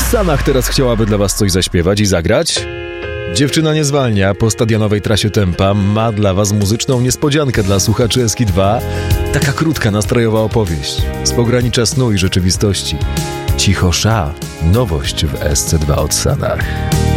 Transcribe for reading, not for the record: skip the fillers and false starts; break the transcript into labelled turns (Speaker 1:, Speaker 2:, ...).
Speaker 1: Sanach teraz chciałaby dla was coś zaśpiewać i zagrać? Dziewczyna nie zwalnia, po stadionowej trasie tempa ma dla was muzyczną niespodziankę dla słuchaczy Eski2. Taka krótka, nastrojowa opowieść z pogranicza snu i rzeczywistości. Cicho Sza, nowość w SC2 od Sanach.